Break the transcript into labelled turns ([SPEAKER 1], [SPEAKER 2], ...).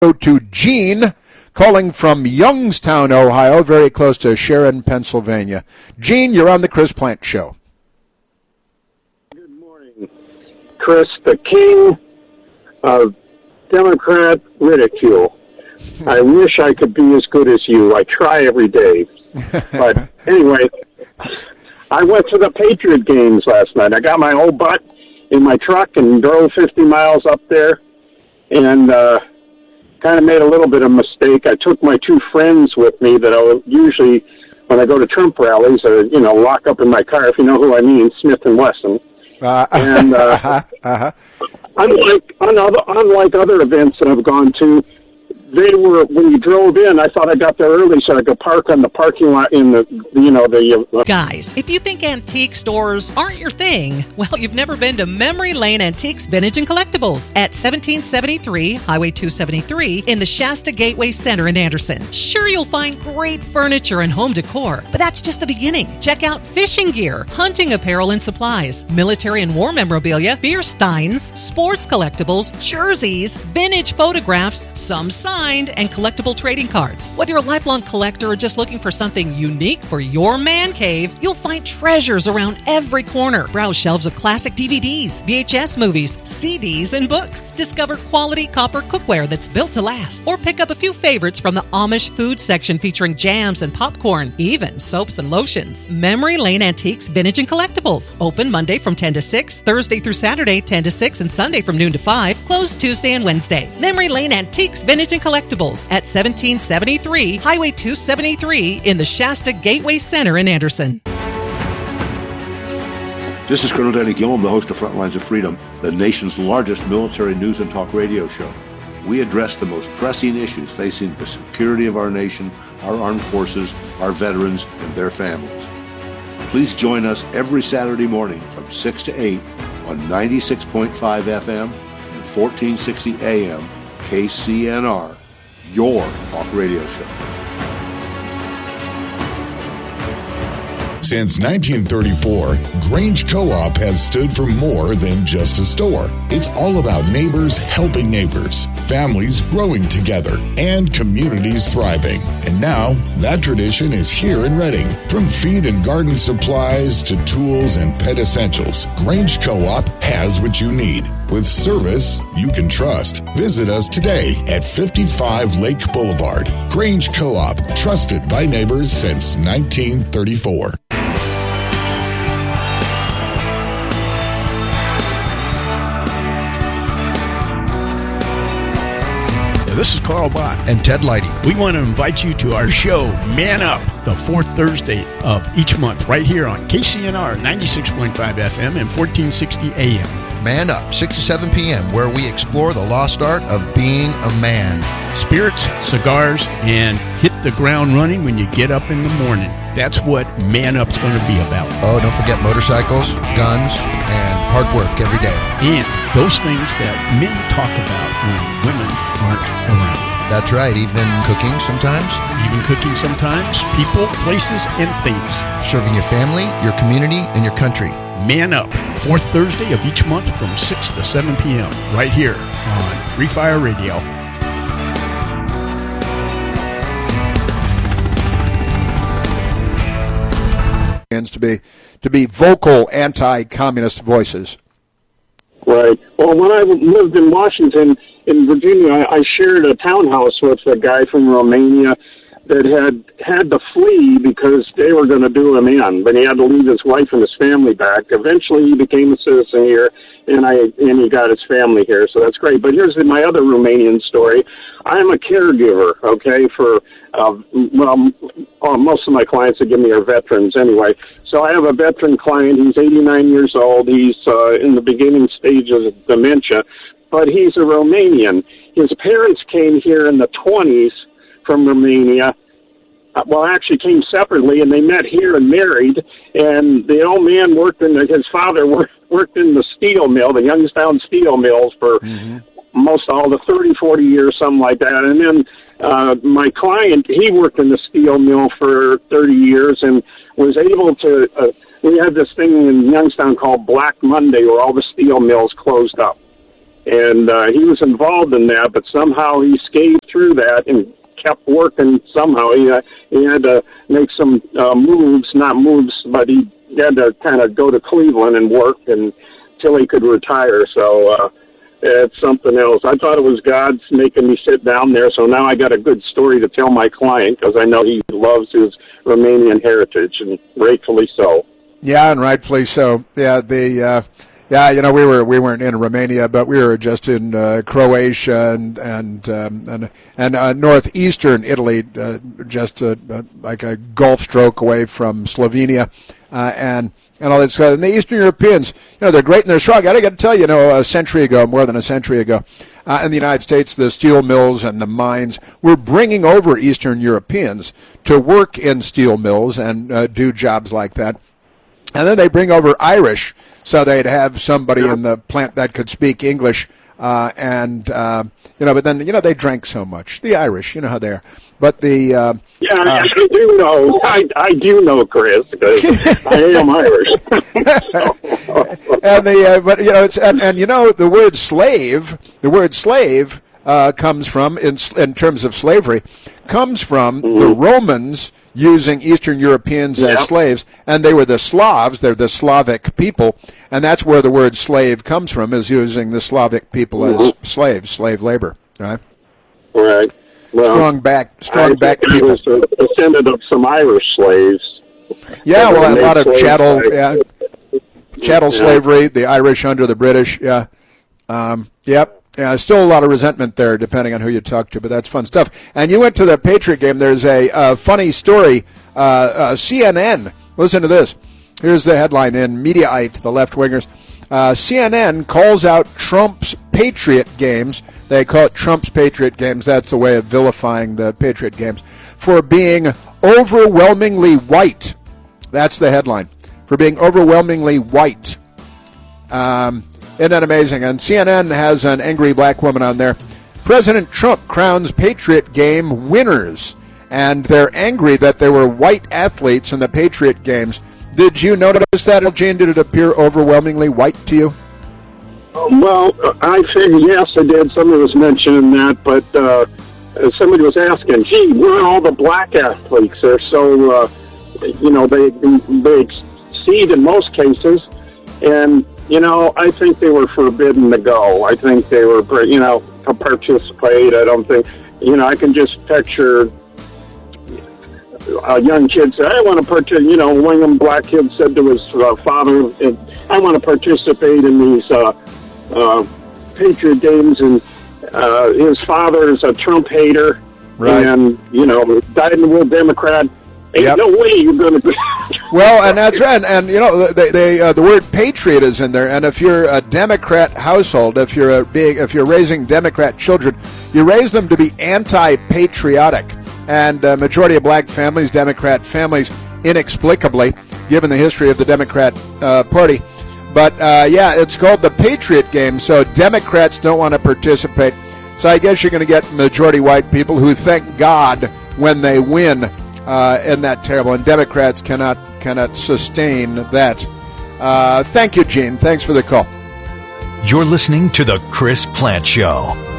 [SPEAKER 1] To Gene, calling from Youngstown, Ohio, very close to Sharon, Pennsylvania. Gene, you're on the Chris Plante Show.
[SPEAKER 2] Good morning, Chris, the king of Democrat ridicule. I wish I could be as good as you. I try every day. But anyway, I went to the Patriot games last night. I got my old butt in my truck and drove 50 miles up there and kind of made a little bit of a mistake. I took my two friends with me that I would usually, when I go to Trump rallies, lock up in my car, if you know who I mean, Smith & Wesson. Unlike other events that I've gone to, they were, when you drove in, I thought I got there early so I could park on the parking lot in the
[SPEAKER 3] Guys, if you think antique stores aren't your thing, well, you've never been to Memory Lane Antiques, Vintage, and Collectibles at 1773 Highway 273 in the Shasta Gateway Center in Anderson. Sure, you'll find great furniture and home decor, but that's just the beginning. Check out fishing gear, hunting apparel and supplies, military and war memorabilia, beer steins, sports collectibles, jerseys, vintage photographs, some signed, and collectible trading cards. Whether you're a lifelong collector or just looking for something unique for your man cave, you'll find treasures around every corner. Browse shelves of classic DVDs, VHS movies, CDs, and books. Discover quality copper cookware that's built to last. Or pick up a few favorites from the Amish food section featuring jams and popcorn, even soaps and lotions. Memory Lane Antiques, Vintage, and Collectibles. Open Monday from 10 to 6, Thursday through Saturday 10 to 6, and Sunday from noon to 5. Closed Tuesday and Wednesday. Memory Lane Antiques, Vintage, and Collectibles at 1773 Highway 273 in the Shasta Gateway Center in Anderson.
[SPEAKER 4] This is Colonel Danny Gillum, the host of Frontlines of Freedom, the nation's largest military news and talk radio show. We address the most pressing issues facing the security of our nation, our armed forces, our veterans, and their families. Please join us every Saturday morning from 6 to 8 on 96.5 FM and 1460 AM KCNR, your talk radio show.
[SPEAKER 5] Since 1934, Grange Co-op has stood for more than just a store. It's all about neighbors helping neighbors, families growing together, and communities thriving. And now, that tradition is here in Reading. From feed and garden supplies to tools and pet essentials, Grange Co-op has what you need. With service you can trust. Visit us today at 55 Lake Boulevard. Grange Co-op, trusted by neighbors since 1934.
[SPEAKER 6] This is Carl Bott
[SPEAKER 7] and Ted Leidy.
[SPEAKER 6] We want to invite you to our show, Man Up, the fourth Thursday of each month, right here on KCNR 96.5 FM and 1460 AM.
[SPEAKER 7] Man Up, 6 to 7 p.m., where we explore the lost art of being a man.
[SPEAKER 6] Spirits, cigars, and hit the ground running when you get up in the morning. That's what Man Up's going to be about.
[SPEAKER 7] Oh, don't forget motorcycles, guns, and hard work every day.
[SPEAKER 6] And those things that men talk about when women aren't around.
[SPEAKER 7] That's right, even cooking sometimes. People, places, and things. Serving your family, your community, and your country.
[SPEAKER 6] Man Up, fourth Thursday of each month from 6 to 7 p.m. right here on Free Fire Radio.
[SPEAKER 1] To be vocal anti-communist voices.
[SPEAKER 2] Right. Well, when I lived in Washington, in Virginia, I shared a townhouse with a guy from Romania that had to flee because they were going to do him in, but he had to leave his wife and his family back. Eventually, he became a citizen here, and he got his family here, so that's great. But here's my other Romanian story. I'm a caregiver, okay, for, most of my clients that give me are veterans anyway. So I have a veteran client. He's 89 years old. He's in the beginning stages of dementia, but he's a Romanian. His parents came here in the 20s from Romania. Actually came separately, and they met here and married. And the old man his father worked in the steel mill, the Youngstown steel mills for most all the 30, 40 years, something like that. And then my client, he worked in the steel mill for 30 years and was able to, we had this thing in Youngstown called Black Monday where all the steel mills closed up. And he was involved in that, but somehow he scathed through that and kept working somehow. He had to make some moves, not moves, but he had to kind of go to Cleveland and work until he could retire. So it's something else. I thought it was God's making me sit down there, so now I got a good story to tell my client because I know he loves his Romanian heritage, and rightfully so.
[SPEAKER 1] Yeah, and rightfully so. Yeah, we weren't in Romania, but we were just in Croatia and northeastern Italy, just like a Gulf stroke away from Slovenia, and all that stuff. And the Eastern Europeans, they're great and they're strong. I got to tell you, more than a century ago, in the United States, the steel mills and the mines were bringing over Eastern Europeans to work in steel mills and do jobs like that. And then they bring over Irish, so they'd have somebody in the plant that could speak English, but then, they drank so much. The Irish, you know how they are. But the...
[SPEAKER 2] I do know. I do know, Chris, because I am Irish.
[SPEAKER 1] The word slave comes from, in terms of slavery, comes from the Romans using Eastern Europeans as slaves, and they were the Slavs. They're the Slavic people, and that's where the word slave comes from, is using the Slavic people as slaves, slave labor. Right.
[SPEAKER 2] Right. Well,
[SPEAKER 1] strong back people.
[SPEAKER 2] He was a descendant of some Irish slaves.
[SPEAKER 1] Yeah, well, a lot of chattel slavery. The Irish under the British. Yeah. Yep. Yeah, still a lot of resentment there, depending on who you talk to, but that's fun stuff. And you went to the Patriot game. There's a funny story. CNN, listen to this. Here's the headline in Mediaite, the left-wingers. CNN calls out Trump's Patriot games. They call it Trump's Patriot games. That's a way of vilifying the Patriot games. For being overwhelmingly white. That's the headline. For being overwhelmingly white. Isn't that amazing? And CNN has an angry black woman on there. President Trump crowns Patriot game winners. And they're angry that there were white athletes in the Patriot games. Did you notice that, Gene? Did it appear overwhelmingly white to you?
[SPEAKER 2] Well, I think, yes, I did. Somebody was mentioning that, but somebody was asking, gee, where are all the black athletes? They're so, they exceed in most cases. And I think they were forbidden to go. I think they were, to participate. I don't think, I can just picture a young kid say, I want to participate. One of them black kids said to his father, I want to participate in these Patriot games. And his father is a Trump hater. Right. And, dyed in the wool Democrat. Ain't no way you're going to.
[SPEAKER 1] Well, and that's right. And the word patriot is in there. And if you're a Democrat household, if you're raising Democrat children, you raise them to be anti-patriotic. And majority of black families, Democrat families, inexplicably, given the history of the Democrat Party. But it's called the Patriot game. So Democrats don't want to participate. So I guess you're going to get majority white people who thank God when they win. And that terrible, and Democrats cannot sustain that. Thank you, Gene. Thanks for the call.
[SPEAKER 8] You're listening to The Chris Plante Show.